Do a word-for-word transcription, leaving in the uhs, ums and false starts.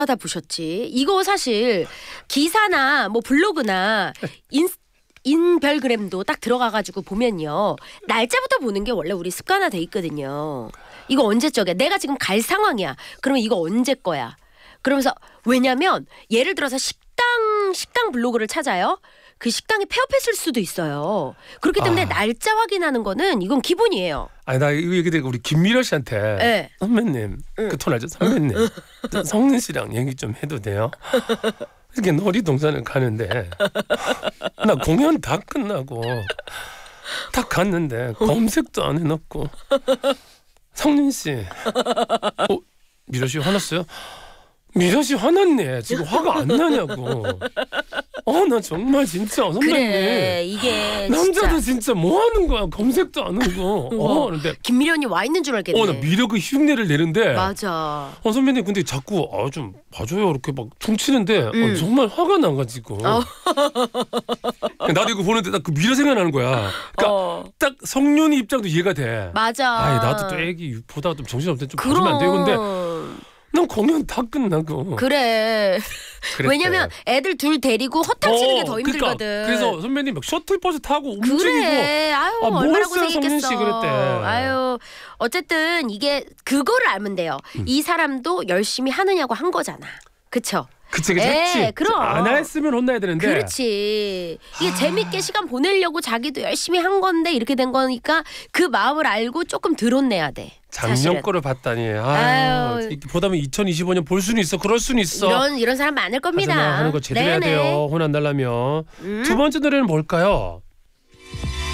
다 보셨지. 이거 사실 기사나 뭐 블로그나 인 인별그램도 딱 들어가가지고 보면요. 날짜부터 보는 게 원래 우리 습관화돼 있거든요. 이거 언제적이야? 내가 지금 갈 상황이야. 그러면 이거 언제 거야? 그러면서 왜냐면 예를 들어서 식당 식당 블로그를 찾아요. 그 식당이 폐업했을 수도 있어요. 그렇기 때문에 아. 날짜 확인하는 거는 이건 기본이에요. 아니 나 이거 얘기되고 우리 김미려 씨한테 네. 선배님 응. 그 톤 알죠? 선배님 응. 성민 씨랑 얘기 좀 해도 돼요? 이렇게 놀이동산을 가는데 나 공연 다 끝나고 딱 갔는데 검색도 안 해놓고 성민 씨 어? 미려 씨 화났어요? 미려 씨 화났네. 지금 화가 안 나냐고. 어, 나 정말 진짜 선배님. 그래, 이게 남자도 진짜, 진짜 뭐 하는 거야? 검색도 안 하고. 어, 근데 김미련이 와 있는 줄 알겠네. 어, 나 미려 그 흉내를 내는데. 맞아. 어, 선배님 근데 자꾸 아, 좀 봐줘요 이렇게 막 퉁치는데 음. 어, 정말 화가 나가지고. 어. 나도 이거 보는데 딱 그 미려 생각나는 거야. 그러니까 어. 딱 성윤이 입장도 이해가 돼. 맞아. 아이 나도 또 애기 보다가 좀 정신없을 때 좀 봐주면 안 되고 근데. 난 공연 다 끝나고 그래. 그랬대. 왜냐면 애들 둘 데리고 허탕치는 어, 게 더 힘들거든. 그러니까. 그래서 선배님 막 셔틀버스 타고 움직이고 그래. 아유 아, 얼마나 성민 씨 고생했겠어. 그랬대. 아유 어쨌든 이게 그거를 알면 돼요. 음. 이 사람도 열심히 하느냐고 한 거잖아. 그쵸? 그치 그치 했지. 그럼 안 했으면 혼나야 되는데. 그렇지. 이게 하... 재밌게 시간 보내려고 자기도 열심히 한 건데 이렇게 된 거니까 그 마음을 알고 조금 덜 혼내야 돼. 작년 사실은. 거를 봤다니. 아유, 아유. 보다면 이천이십오 년 볼 수는 있어. 그럴 수는 있어. 이런 이런 사람 많을 겁니다. 하지만 하는 거 제대로 네네. 해야 돼요. 혼 안 날라면. 음? 두 번째 노래는 뭘까요?